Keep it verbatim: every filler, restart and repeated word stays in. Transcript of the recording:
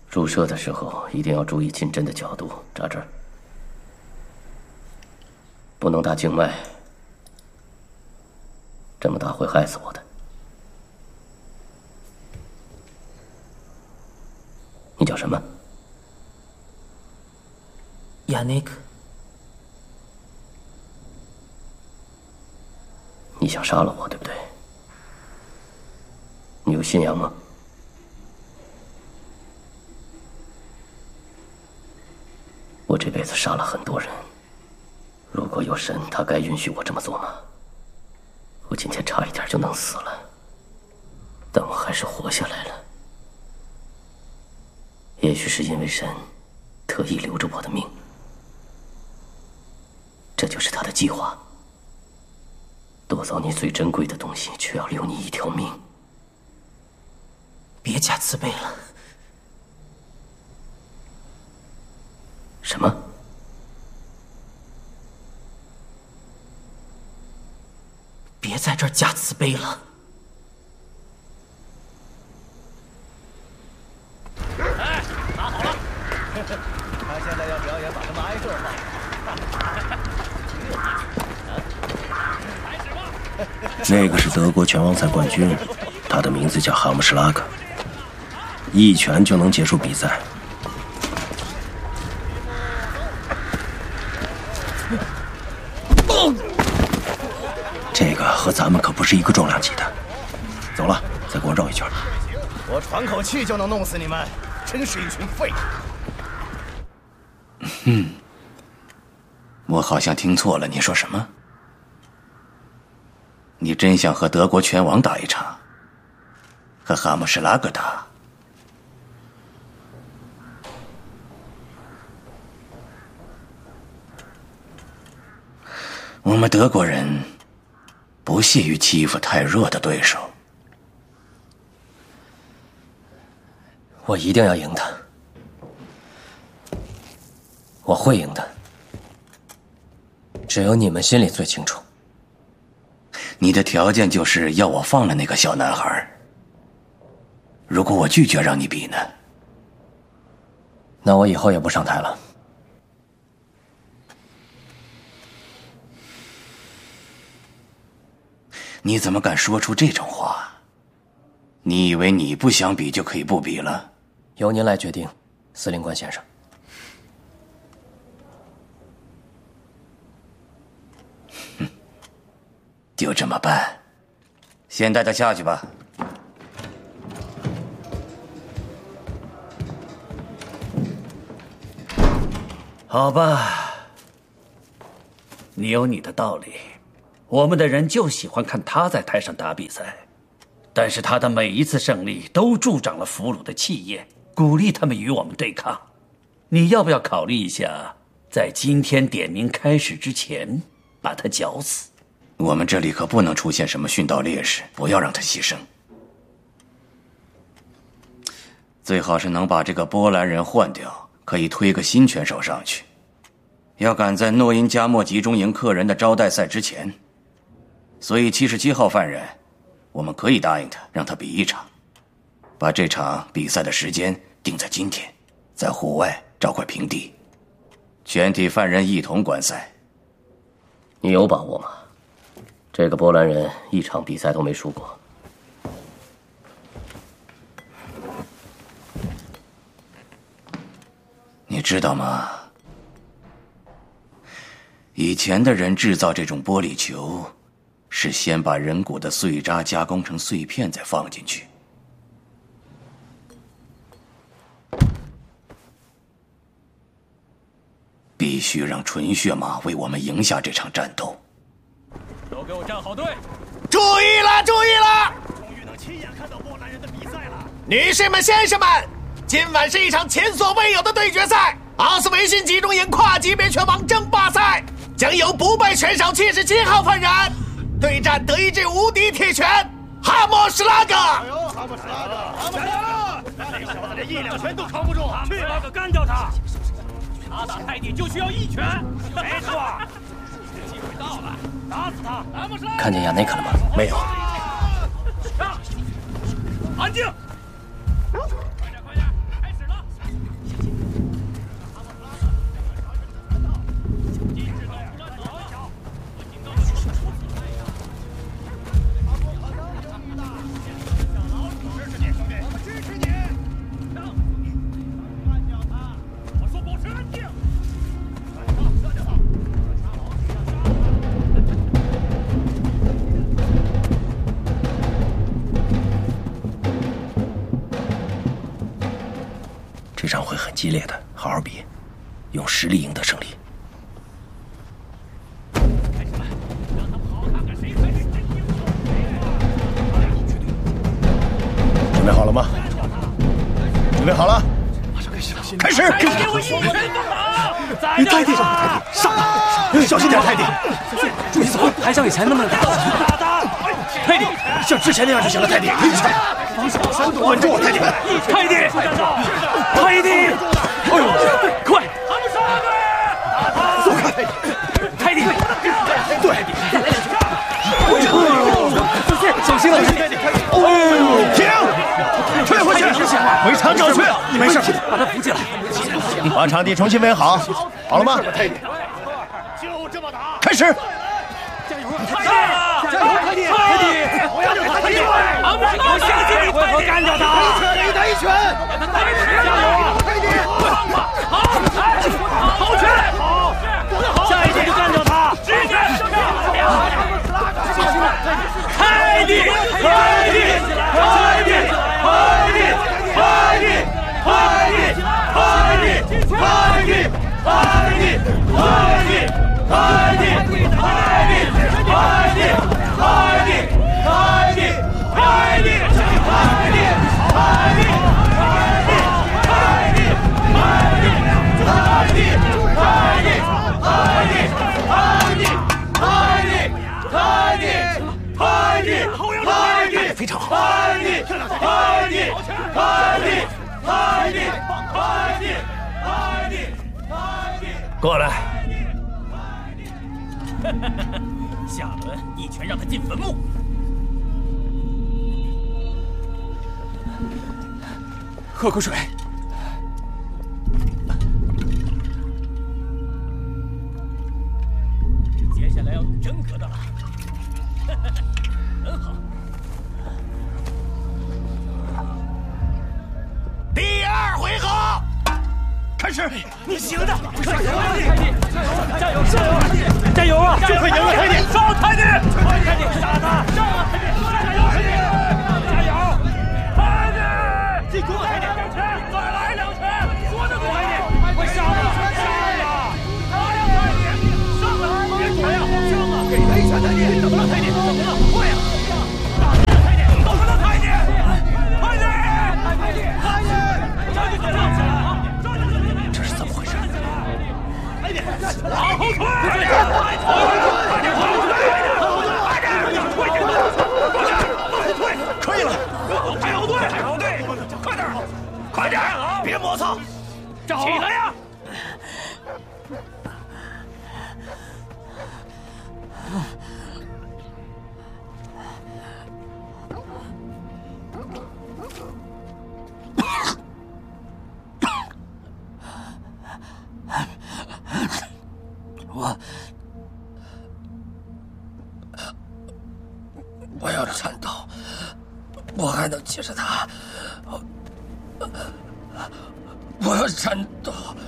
注射的时候一定要注意进针的角度，扎这儿，不能打静脉，这么打会害死我的。你叫什么？ 亚内克。 你想杀了我，对不对？你有信仰吗？我这辈子杀了很多人，如果有神，他该允许我这么做吗？我今天差一点就能死了，但我还是活下来了。也许是因为神特意留着我的命，这就是他的计划。夺走你最珍贵的东西，却要留你一条命。 别假慈悲了。 什么？ 别在这儿假慈悲了。 哎，拿好了！他现在要表演，把他们挨个放。 那个是德国拳王赛冠军，他的名字叫哈姆施拉克，一拳就能结束比赛。这个和咱们可不是一个重量级的。走了，再给我绕一圈。 我喘口气就能弄死你们，真是一群废物。 嗯，我好像听错了，你说什么？你真想和德国拳王打一场？和哈姆施拉克打？我们德国人不屑于欺负太弱的对手。 我一定要赢他，我会赢的，只有你们心里最清楚。 你的条件就是要我放了那个小男孩。如果我拒绝让你比呢？ 那我以后也不上台了。 你怎么敢说出这种话？你以为你不想比就可以不比了？ 由您来决定，司令官先生。 哼，就这么办。先带他下去吧。 好吧，你有你的道理。我们的人就喜欢看他在台上打比赛，但是他的每一次胜利都助长了俘虏的气焰，鼓励他们与我们对抗。你要不要考虑一下，在今天点名开始之前把他绞死？ 我们这里可不能出现什么殉道烈士，不要让他牺牲。最好是能把这个波兰人换掉，可以推个新拳手上去。要赶在诺因加莫集中营客人的招待赛之前。所以七十七号犯人，我们可以答应他，让他比一场，把这场比赛的时间定在今天，在户外找块平地，全体犯人一同观赛。 你有把握吗？这个波兰人一场比赛都没输过。 你知道吗？以前的人制造这种玻璃球，是先把人骨的碎渣加工成碎片，再放进去。必须让纯血马为我们赢下这场战斗。 都给我站好队！ 注意了，注意了！ 终于能亲眼看到波兰人的比赛了。 女士们、先生们，今晚是一场前所未有的对决赛——奥斯维辛集中营跨级别拳王争霸赛，将由不败拳手七十七号犯人对战德意志无敌铁拳哈默施拉格。 哎呦，哈默施拉格，哈默施拉格！这小子连一两拳都扛不住，去把他干掉他！他打泰迪就需要一拳，没错。机会到了，打死他！哈默施拉格， 看见亚内克了吗？ 没有。 安静！快点，快点，开始了！ 这场会很激烈的，好好比，用实力赢得胜利。准备好了吗？准备好了，马上开始了！开始！ 给我一拳放倒！ 你泰迪，泰迪，上来！小心点，泰迪！ 注意走，还像以前那么打。 泰迪，像之前那样就行了，泰迪。 防守深度， 稳住我，泰迪！ 泰迪，泰迪！哎呦，快！ 走开！ 泰迪， 对， 小心了！ 哦，停！退回去！回场找去！你没事， 把他扶起来。 把场地重新围好，好了吗？ 就这么打！ 开始！ 加油，泰迪！加油，泰迪！泰迪！我要泰迪！我相信你，回合干掉他！一打一拳！加油啊，泰迪！好，好拳！好，下一击就干掉他！直接！泰迪！泰迪！泰迪！泰迪！泰迪！泰迪！泰迪！泰迪！泰迪！泰迪！泰迪！泰迪！泰迪！泰迪！泰迪！泰迪！泰迪！泰迪！泰迪！ 非常好。 泰迪！泰迪！泰迪！泰迪！泰迪！泰迪！泰迪！ 过来。 下轮一拳让他进坟墓。 喝口水。 接下来要赌真格的了。很好。 第二回合，开始！ 你行的，加油，泰迪！加油，加油，加油啊！ 就快赢了，泰迪！ 上，泰迪！泰迪，打他！上啊，泰迪！加油，泰迪！加油，泰迪！进攻，泰迪！两拳，再来两拳！说的对，泰迪！快上啊！上啊！上呀，泰迪！上啊！别躲呀！上啊！给他一拳，泰迪！怎么了，泰迪？怎么了？快呀！打他，泰迪！怎么了，泰迪？泰迪！泰迪！泰迪！赶紧站起来！ 这是怎么回事？ 泰迪！往后退！ 可以了， 排好队，排好队，快点，快点，别磨蹭，起来呀！ 我我要颤抖，我还能接着他，我要颤抖。